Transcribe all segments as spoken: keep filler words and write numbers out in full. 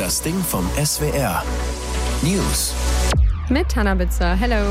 Das Ding vom S W R. News. Mit Hannah Bitzer. Hello.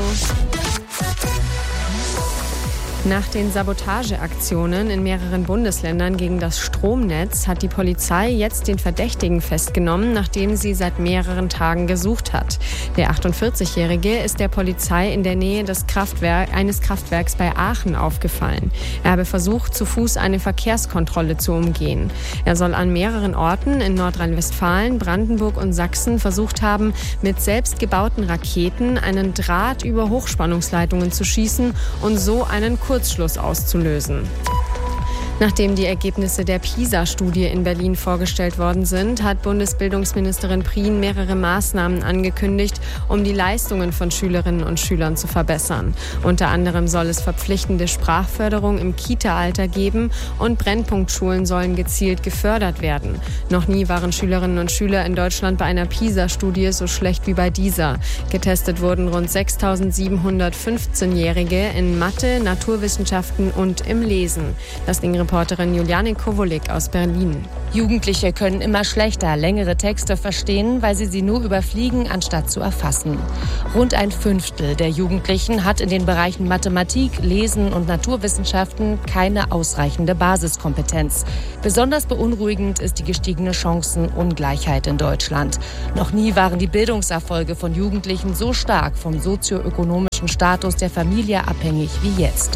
Nach den Sabotageaktionen in mehreren Bundesländern gegen das Stromnetz hat die Polizei jetzt den Verdächtigen festgenommen, nachdem sie seit mehreren Tagen gesucht hat. Der achtundvierzigjährige ist der Polizei in der Nähe des Kraftwerk, eines Kraftwerks bei Aachen aufgefallen. Er habe versucht, zu Fuß eine Verkehrskontrolle zu umgehen. Er soll an mehreren Orten in Nordrhein-Westfalen, Brandenburg und Sachsen versucht haben, mit selbstgebauten Raketen einen Draht über Hochspannungsleitungen zu schießen und so einen Kurzschluss auszulösen. Nachdem die Ergebnisse der PISA-Studie in Berlin vorgestellt worden sind, hat Bundesbildungsministerin Prien mehrere Maßnahmen angekündigt, um die Leistungen von Schülerinnen und Schülern zu verbessern. Unter anderem soll es verpflichtende Sprachförderung im Kita-Alter geben und Brennpunktschulen sollen gezielt gefördert werden. Noch nie waren Schülerinnen und Schüler in Deutschland bei einer PISA-Studie so schlecht wie bei dieser. Getestet wurden rund sechstausendsiebenhundert fünfzehnjährige in Mathe, Naturwissenschaften und im Lesen. Das Ding Reporterin Juliane Kowolik aus Berlin. Jugendliche können immer schlechter längere Texte verstehen, weil sie sie nur überfliegen, anstatt zu erfassen. Rund ein Fünftel der Jugendlichen hat in den Bereichen Mathematik, Lesen und Naturwissenschaften keine ausreichende Basiskompetenz. Besonders beunruhigend ist die gestiegene Chancenungleichheit in Deutschland. Noch nie waren die Bildungserfolge von Jugendlichen so stark vom sozioökonomischen Status der Familie abhängig wie jetzt.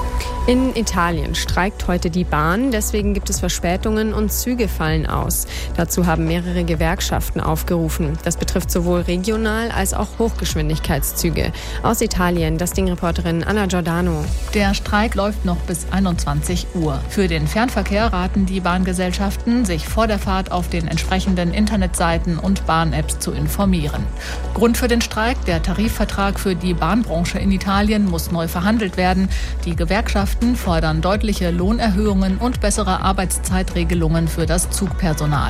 In Italien streikt heute die Bahn, deswegen gibt es Verspätungen und Züge fallen aus. Dazu haben mehrere Gewerkschaften aufgerufen. Das betrifft sowohl regional als auch Hochgeschwindigkeitszüge. Aus Italien, das Ding-Reporterin Anna Giordano. Der Streik läuft noch bis einundzwanzig Uhr. Für den Fernverkehr raten die Bahngesellschaften, sich vor der Fahrt auf den entsprechenden Internetseiten und Bahn-Apps zu informieren. Grund für den Streik: der Tarifvertrag für die Bahnbranche in Italien muss neu verhandelt werden. Die Gewerkschaften fordern deutliche Lohnerhöhungen und bessere Arbeitszeitregelungen für das Zugpersonal.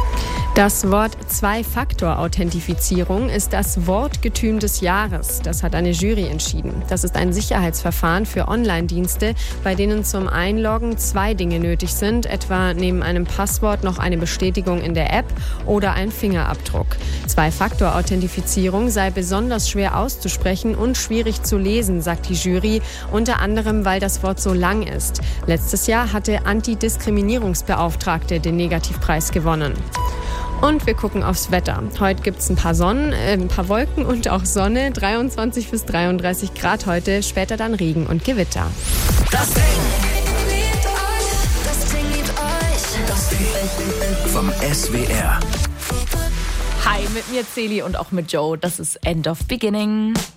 Das Wort Zwei-Faktor-Authentifizierung ist das Wortgetüm des Jahres. Das hat eine Jury entschieden. Das ist ein Sicherheitsverfahren für Online-Dienste, bei denen zum Einloggen zwei Dinge nötig sind, etwa neben einem Passwort noch eine Bestätigung in der App oder ein Fingerabdruck. Zwei-Faktor-Authentifizierung sei besonders schwer auszusprechen und schwierig zu lesen, sagt die Jury, unter anderem, weil das Wort so lang ist. Letztes Jahr hatte Antidiskriminierungsbeauftragte den Negativpreis gewonnen. Und wir gucken aufs Wetter. Heute gibt es ein paar Sonnen, äh, ein paar Wolken und auch Sonne. dreiundzwanzig bis dreiunddreißig Grad heute, später dann Regen und Gewitter. Das Ding. Das Ding liebt euch. Das Ding vom S W R. Hi, mit mir Celi und auch mit Joe. Das ist End of Beginning.